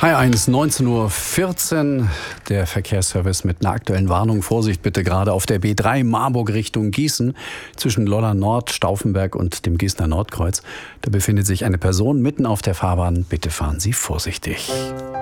H1, 19:14 Uhr, der Verkehrsservice mit einer aktuellen Warnung. Vorsicht bitte gerade auf der B3 Marburg Richtung Gießen zwischen Lolland Nord, Stauffenberg und dem Gießener Nordkreuz. Da befindet sich eine Person mitten auf der Fahrbahn. Bitte fahren Sie vorsichtig.